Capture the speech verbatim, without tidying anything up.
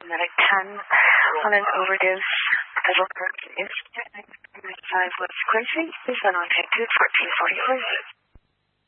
paramedic ten on an overdose of a person. Five was Quincy. He's been on take two, fourteen forty-four.